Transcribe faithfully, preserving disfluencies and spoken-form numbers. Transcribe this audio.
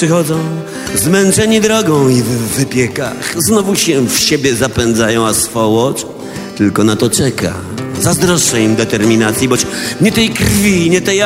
Przychodzą zmęczeni drogą i w wypiekach, znowu się w siebie zapędzają, a swołocz tylko na to czeka. Zazdroszczę im determinacji, boć nie tej krwi, nie tej